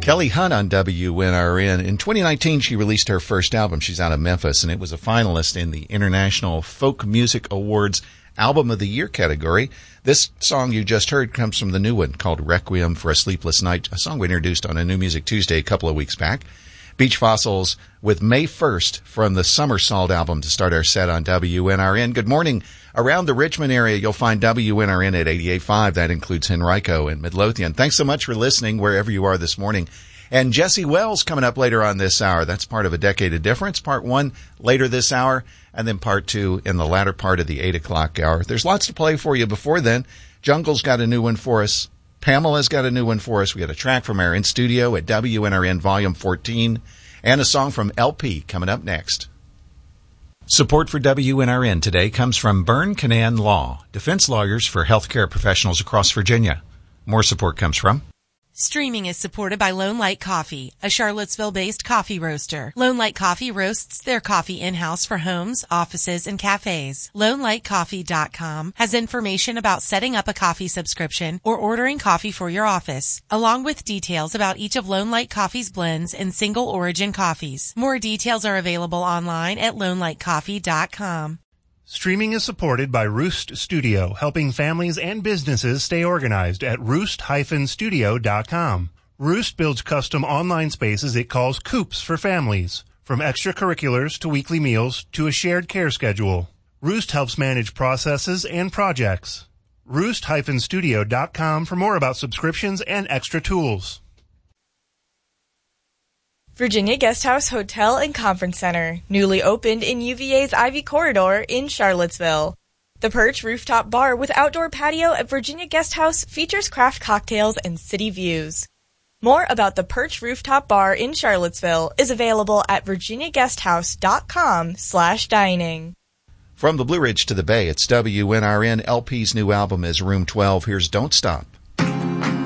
Kelly Hunt on WNRN. In 2019, she released her first album. She's out of Memphis, and it was a finalist in the International Folk Music Awards Album of the Year category. This song you just heard comes from the new one called Requiem for a Sleepless Night, a song we introduced on a New Music Tuesday a couple of weeks back. Beach Fossils with May 1st from the Somersault album to start our set on WNRN. Good morning. Around the Richmond area, you'll find WNRN at 88.5. That includes Henrico and Midlothian. Thanks so much for listening wherever you are this morning. And Jesse Wells coming up later on this hour. That's part of A Decade of Difference. Part 1 later this hour, and then Part 2 in the latter part of the 8 o'clock hour. There's lots to play for you before then. Jungle's got a new one for us. Pamela's got a new one for us. We got a track from our in-studio at WNRN Volume 14, and a song from LP coming up next. Support for WNRN today comes from Byrne Canaan Law, defense lawyers for healthcare professionals across Virginia. More support comes from... Streaming is supported by Lone Light Coffee, a Charlottesville-based coffee roaster. Lone Light Coffee roasts their coffee in-house for homes, offices, and cafes. LoneLightCoffee.com has information about setting up a coffee subscription or ordering coffee for your office, along with details about each of Lone Light Coffee's blends and single origin coffees. More details are available online at LoneLightCoffee.com. Streaming is supported by Roost Studio, helping families and businesses stay organized at roost-studio.com. Roost builds custom online spaces it calls coops for families, from extracurriculars to weekly meals to a shared care schedule. Roost helps manage processes and projects. Roost-studio.com for more about subscriptions and extra tools. Virginia Guesthouse Hotel and Conference Center, newly opened in UVA's Ivy Corridor in Charlottesville. The Perch Rooftop Bar with outdoor patio at Virginia Guesthouse features craft cocktails and city views. More about the Perch Rooftop Bar in Charlottesville is available at virginiaguesthouse.com/dining. From the Blue Ridge to the Bay, it's WNRN. LP's new album is Room 12. Here's Don't Stop.